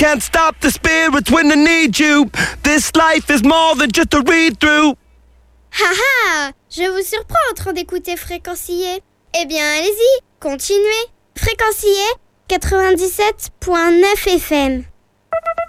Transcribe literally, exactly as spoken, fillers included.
can't stop the spirits when they need you. This life is more than just a read-through. Haha, je vous surprends en train d'écouter Fréquencier. Eh bien, allez-y, continuez. Fréquencier quatre-vingt-dix-sept point neuf F M.